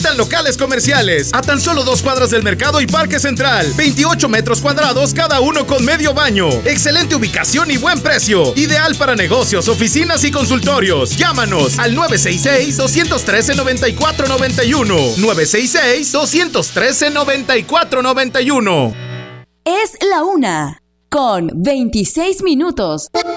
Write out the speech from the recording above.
Visitan locales comerciales a tan solo 2 cuadras del mercado y Parque Central. 28 metros cuadrados cada uno con medio baño. Excelente ubicación y buen precio. Ideal para negocios, oficinas y consultorios. Llámanos al 966-213-9491. 966-213-9491. Es la 1:26 minutos.